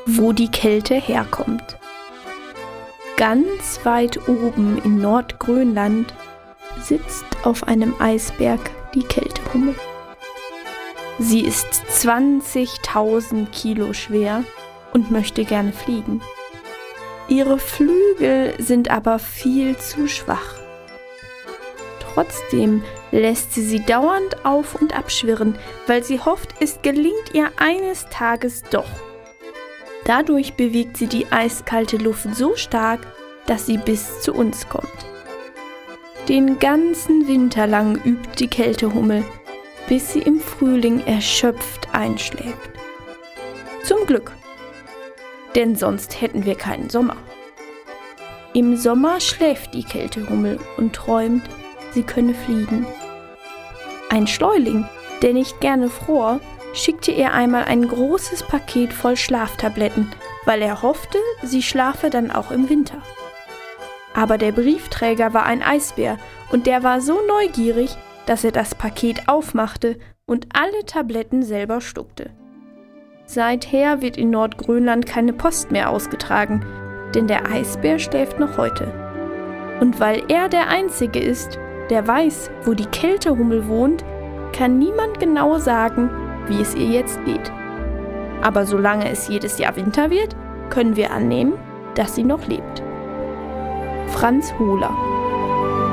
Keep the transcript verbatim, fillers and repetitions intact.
wo die Kälte herkommt. Ganz weit oben in Nordgrönland sitzt auf einem Eisberg die Kältehummel. Sie ist zwanzigtausend Kilo schwer und möchte gerne fliegen. Ihre Flügel sind aber viel zu schwach. Trotzdem lässt sie sie dauernd auf und abschwirren, weil sie hofft, es gelingt ihr eines Tages doch. Dadurch bewegt sie die eiskalte Luft so stark, dass sie bis zu uns kommt. Den ganzen Winter lang übt die Kältehummel, bis sie im Frühling erschöpft einschläft. Zum Glück, denn sonst hätten wir keinen Sommer. Im Sommer schläft die Kältehummel und träumt, sie könne fliegen. Ein Schläuling, der nicht gerne fror, schickte ihr einmal ein großes Paket voll Schlaftabletten, weil er hoffte, sie schlafe dann auch im Winter. Aber der Briefträger war ein Eisbär und der war so neugierig, dass er das Paket aufmachte und alle Tabletten selber schluckte. Seither wird in Nordgrönland keine Post mehr ausgetragen, denn der Eisbär schläft noch heute. Und weil er der Einzige ist, der weiß, wo die Kältehummel wohnt, kann niemand genau sagen, wie es ihr jetzt geht. Aber solange es jedes Jahr Winter wird, können wir annehmen, dass sie noch lebt. Franz Hohler.